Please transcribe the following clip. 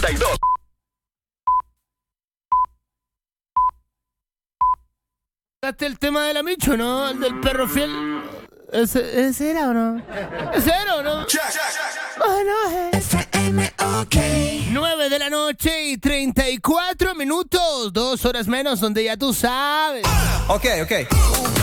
92. ¿Gaste el tema de la Micho, no? El del perro fiel. ¿Ese era o no? ¿Ese era o no? Bueno, FM, ok. 9 de la noche y 34 minutos. 2 horas menos donde ya tú sabes. Ok.